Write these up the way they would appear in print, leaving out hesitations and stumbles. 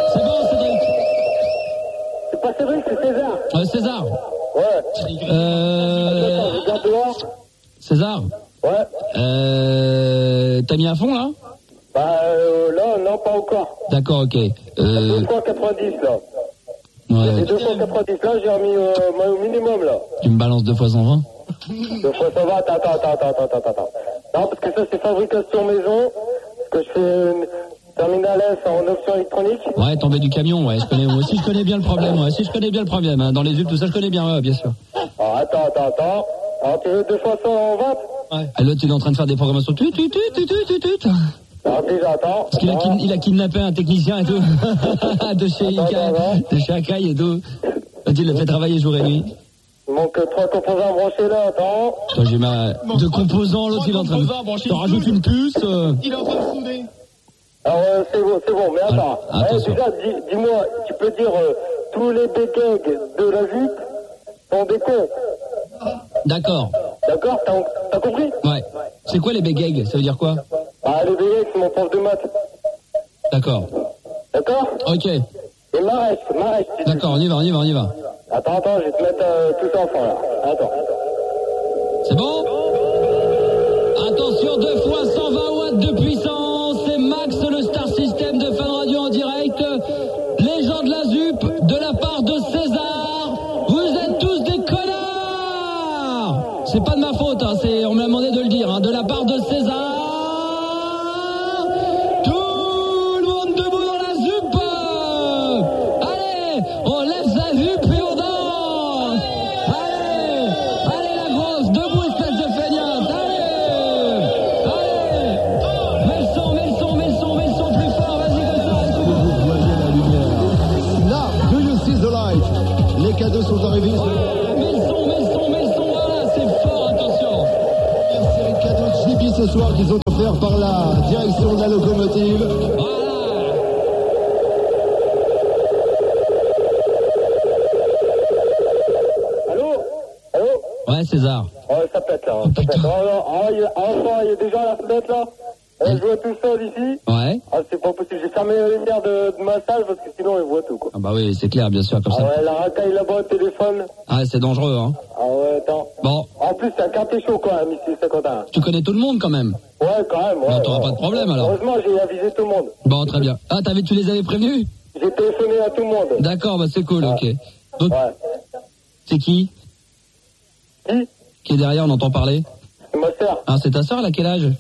C'est bon, Cédric. C'est pas Cédric, c'est César. César. Ouais. César. Ouais. T'as mis à fond là? Là, non, pas encore. D'accord, ok. 2,90 là. Ouais. Et 2,90 là, j'ai remis au minimum là. Tu me balances 2 fois 120? 2 fois 120, attends. Non, parce que ça, c'est fabrication maison. Parce que je fais une terminale S en option électronique. Ouais, tombé du camion, ouais, moi aussi je connais bien le problème, ouais. Si je connais bien le problème, hein. Dans les UP, tout ça, je connais bien, ouais, bien sûr. Alors, attends. Alors, tu veux 2 fois 120? Ouais. Et l'autre, il est en train de faire des programmations. Tut. Alors, déjà, attends. Parce qu'il a kidnappé un technicien et tout. de chez Ika, de chez Akai et tout. Il l'a fait travailler jour et nuit. Il manque 3 composants branchés là, attends. Toi, j'ai ma... Deux composants, l'autre, il est en train de... Tu rajoutes une puce. Il est en train de souder. Alors, c'est bon, mais attends. Attention. Déjà, dis-moi, tu peux dire tous les bégags de la jupe sont des cons. D'accord. D'accord, t'as compris? Ouais. C'est quoi les bégags? Ça veut dire quoi? Les bégags, c'est mon prof de maths. D'accord. D'accord? Ok. Et Marès. D'accord, on y va. Attends, je vais te mettre tout ça ensemble là. Attends. C'est bon? Attention, 2 fois 120 watts de puissance. C'est Max, le Star System de Fun Radio en direct. Les gens de la ZUP, de la part de César, vous êtes tous des connards! C'est pas de ma faute, hein, on me l'a demandé de le dire, hein, de la part de César. Tout le monde debout dans la ZUP! Allez, on lève sa ZUP et on danse! Allez la grosse, debout espèce de feignante! Allez! Mets le son plus fort, vas-y comme ça! Vous voyez la lumière. Là, do you see the light? Les cadeaux sont arrivés. Mets le son, voilà, c'est fort, attention! Une série de cadeaux de JB ce soir qui sont offerts par la direction de la locomotive. Voilà! Allô? Ouais, César. Ouais, ça pète là. Ça pète. Il y a des gens à la fenêtre là. Je vois tout seul ici. Ouais. C'est pas possible. J'ai fermé les lumières de ma salle parce que sinon ils voient tout quoi. Ah bah oui, c'est clair, bien sûr, comme ça. Ouais, la racaille là-bas au téléphone. Ah, c'est dangereux, hein. Ah ouais, attends. Bon, En plus, c'est un quartier chaud quand même ici, c'est content. tu connais tout le monde quand même. Ouais, quand même. Ouais, Bon, t'auras pas de problème alors. Heureusement, j'ai avisé tout le monde. Bon, très bien. Ah, tu les avais prévenus? J'ai téléphoné à tout le monde. D'accord, bah c'est cool, ok. Donc, Ouais. c'est qui? Qui est derrière, on entend parler? C'est ma sœur, Ah, c'est ta sœur, elle a quel âge?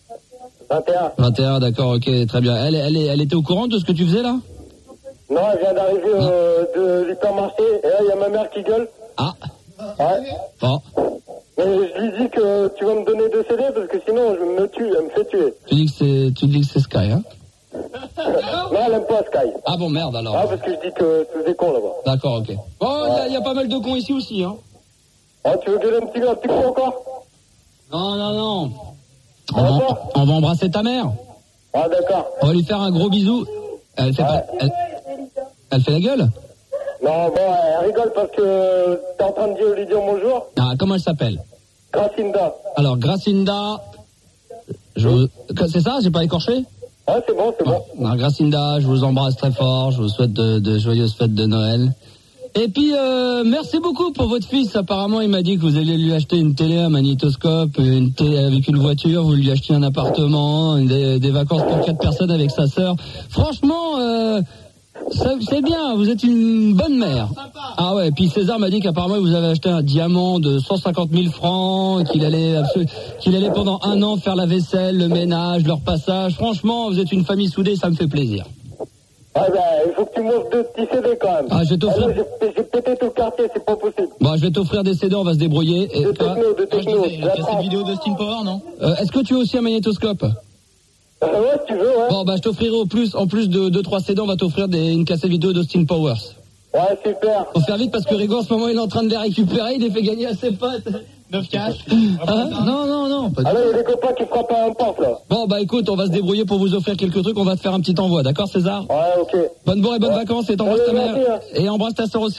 21. 21, d'accord, ok, très bien. Elle était au courant de ce que tu faisais là? Non, elle vient d'arriver de l'hypermarché et là, il y a ma mère qui gueule. Ah, Ouais. bon. Mais je lui dis que tu vas me donner 2 CD parce que sinon, je me tue, elle me fait tuer. Tu dis que c'est Sky, hein? Non, elle aime pas Sky. Ah bon, merde alors. Ah, parce que je dis que c'est des cons là-bas. D'accord, ok. Bon, il y a pas mal de cons ici aussi, hein? Ah, tu veux gueuler un petit coup encore? Non. Ah, On va embrasser ta mère. Ah, d'accord. On va lui faire un gros bisou. Elle fait pas... Elle fait la gueule? Non, bon, elle rigole parce que t'es en train de lui dire bonjour. Ah, comment elle s'appelle? Gracinda. Alors, Gracinda... C'est ça? J'ai pas écorché? Ouais, c'est bon. Alors, Gracinda, je vous embrasse très fort. Je vous souhaite de joyeuses fêtes de Noël. Et puis, merci beaucoup pour votre fils. Apparemment, il m'a dit que vous allez lui acheter une télé, un magnétoscope, une télé avec une voiture, vous lui achetez un appartement, des vacances pour 4 personnes avec sa sœur. Franchement, c'est bien, vous êtes une bonne mère. Ah ouais, puis César m'a dit qu'apparemment, vous avez acheté un diamant de 150 000 francs, qu'il allait pendant 1 an faire la vaisselle, le ménage, leur passage. Franchement, vous êtes une famille soudée, ça me fait plaisir. Ouais, ben, il faut que tu m'offres 2 petits CD quand même. Ah, je vais t'offrir. Là, j'ai pété tout le quartier, c'est pas possible. Bon, je vais t'offrir des CD, on va se débrouiller. De techno. Il y a cette vidéo d'Austin Power, non? Est-ce que tu as aussi un magnétoscope? Ouais, si tu veux, ouais. Bon, bah, je t'offrirai en plus de 2-3 CD, on va t'offrir une cassette vidéo d'Austin Powers. Ouais, super. Faut faire vite parce que Rigo, en ce moment, il est en train de les récupérer, il les fait gagner à ses potes. 9 cash. Hein? Non. Pas Ah là, il y a des copains qui frappent à un porte, là. Bon, bah, écoute, on va se débrouiller pour vous offrir quelques trucs, on va te faire un petit envoi, d'accord, César? Ouais, ok. Bonne bourre et bonnes vacances, et t'embrasses ta mère. Merci, hein. Et embrasse ta sœur aussi.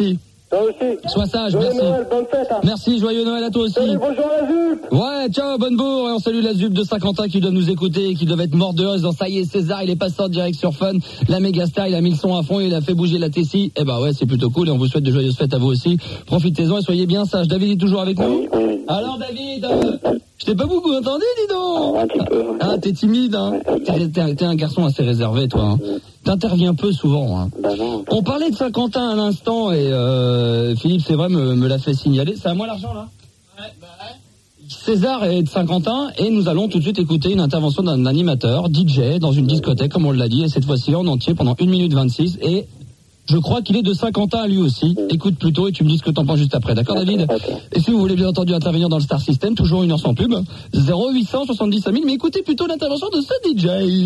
Toi aussi. Sois sage, Joyeux merci. Noël, bonne fête. Hein. Merci, joyeux Noël à toi aussi. Salut, bonjour la ZUP. Ouais, ciao, bonne bourre. Et on salue la ZUP de Saint-Quentin qui doit nous écouter et qui doit être mort de hausse dans ça y est, César, il est passé en direct sur Fun. La méga star, il a mis le son à fond, il a fait bouger la Tessie. Eh ben ouais, c'est plutôt cool et on vous souhaite de joyeuses fêtes à vous aussi. Profitez-en et soyez bien sages. David est toujours avec nous? Oui. Alors David, je t'ai pas beaucoup entendu, dis donc. Un petit peu. Ah, t'es timide, hein. T'es un garçon assez réservé, toi, hein. T'interviens peu souvent, hein. Bah non. On parlait de Saint-Quentin à l'instant et Philippe, c'est vrai, me l'a fait signaler. C'est à moi l'argent, là? César est de Saint-Quentin et nous allons tout de suite écouter une intervention d'un animateur, DJ, dans une discothèque, comme on l'a dit, et cette fois-ci en entier pendant 1 minute 26 et je crois qu'il est de Saint-Quentin lui aussi. Écoute plutôt et tu me dis ce que t'en penses juste après, d'accord David? Et si vous voulez bien entendu intervenir dans le Star System, toujours 1 heure sans pub, 0800 70 5000, mais écoutez plutôt l'intervention de ce DJ.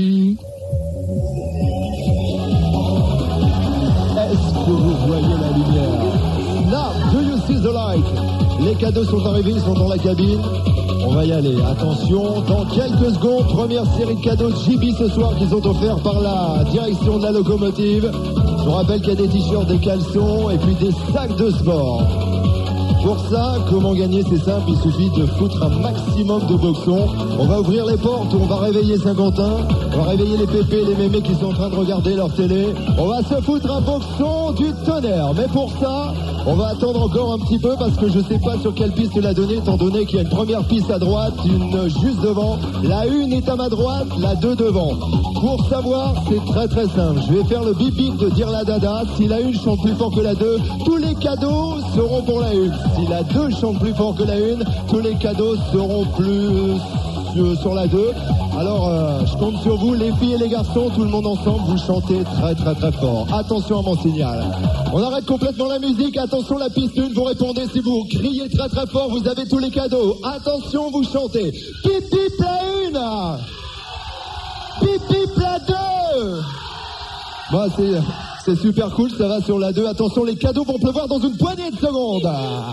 Est-ce que vous voyez la lumière? Now, do you see the light? Les cadeaux sont arrivés, ils sont dans la cabine. On va y aller. Attention, dans quelques secondes, première série de cadeaux JB ce soir qu'ils ont offert par la direction de la locomotive. Je vous rappelle qu'il y a des t-shirts, des caleçons et puis des sacs de sport. Pour ça, comment gagner? C'est simple, il suffit de foutre un maximum de boxons. On va ouvrir les portes, on va réveiller Saint-Quentin, on va réveiller les pépés, les mémés qui sont en train de regarder leur télé. On va se foutre un boxon du tonnerre. Mais pour ça, on va attendre encore un petit peu parce que je sais pas sur quelle piste la donner, étant donné qu'il y a une première piste à droite, une juste devant. La 1 est à ma droite, la 2 devant. Pour savoir, c'est très très simple. Je vais faire le bip bip de dire la dada. Si la 1 chante plus fort que la 2, tous les cadeaux seront pour la 1. Si la 2 chante plus fort que la 1, tous les cadeaux seront plus sur la 2. Alors, je compte sur vous, les filles et les garçons, tout le monde ensemble, vous chantez très très très fort. Attention à mon signal. On arrête complètement la musique. Attention, la piste 1, vous répondez. Si vous criez très très fort, vous avez tous les cadeaux. Attention, vous chantez. Pip pip la 1. Pip pip la 2. Bon, c'est super cool, ça va sur la 2. Attention, les cadeaux vont pleuvoir dans une poignée de secondes.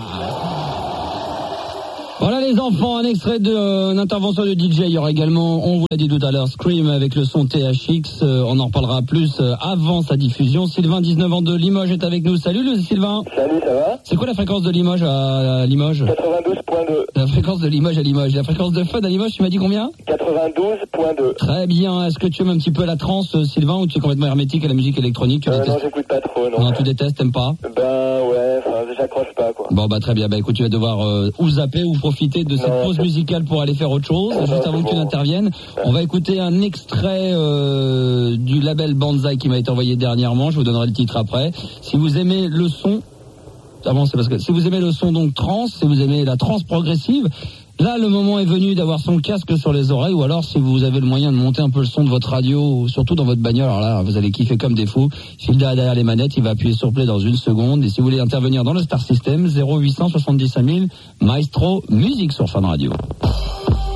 Voilà les enfants, un extrait d'une intervention de DJ. Il y aura également, on vous l'a dit tout à l'heure, Scream avec le son THX. On en reparlera plus avant sa diffusion. Sylvain, 19 ans de Limoges, est avec nous. Salut Sylvain. Salut, ça va? C'est quoi la fréquence de Limoges à Limoges? 92.2. La fréquence de Limoges à Limoges. La fréquence de Fun à Limoges, tu m'as dit combien? 92.2. Très bien. Est-ce que tu aimes un petit peu la trance, Sylvain, ou tu es complètement hermétique à la musique électronique? Non, j'écoute pas trop, non. Non, tu détestes, t'aimes pas? Ben ouais, j'accroche pas, quoi. Bon, bah très bien. Bah écoute, tu vas devoir ou zapper ou profiter de cette pause musicale pour aller faire autre chose, juste avant que tu n'interviennes. On va écouter un extrait du label Banzai qui m'a été envoyé dernièrement. Je vous donnerai le titre après. Si vous aimez le son, c'est parce que si vous aimez le son donc trance, si vous aimez la trance progressive, là le moment est venu d'avoir son casque sur les oreilles, ou alors si vous avez le moyen de monter un peu le son de votre radio, surtout dans votre bagnole, alors là vous allez kiffer comme des fous. Gilda derrière les manettes, il va appuyer sur play dans 1 seconde. Et si vous voulez intervenir dans le Star System, 0800 70 5000, Maestro Musique sur Fun Radio.